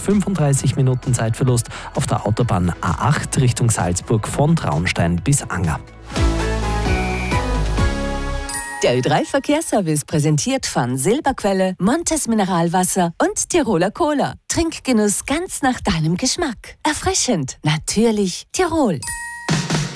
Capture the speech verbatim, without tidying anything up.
fünfunddreißig Minuten Zeitverlust auf der Autobahn A acht Richtung Salzburg von Traunstein bis Anger. Der Ö drei Verkehrsservice präsentiert von Silberquelle, Montes Mineralwasser und Tiroler Cola. Trinkgenuss ganz nach deinem Geschmack. Erfrischend, natürlich Tirol.